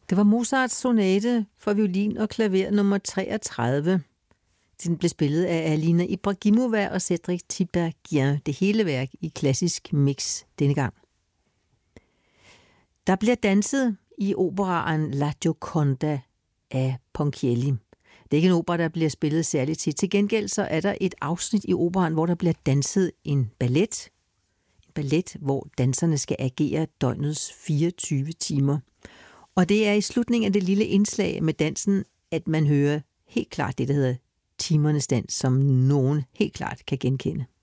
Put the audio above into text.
Det var Mozarts sonate for violin og klaver nummer 33. Den blev spillet af Alina Ibragimova og Cédric Tiberghien. Det hele værk i klassisk mix denne gang. Der bliver danset i operaen La Gioconda af Ponchielli. Det er ikke en opera, der bliver spillet særligt tit. Til gengæld så er der et afsnit i operaen, hvor der bliver danset en ballet. En ballet, hvor danserne skal agere døgnets 24 timer. Og det er i slutningen af det lille indslag med dansen, at man hører helt klart det, der hedder timernes dans, som nogen helt klart kan genkende.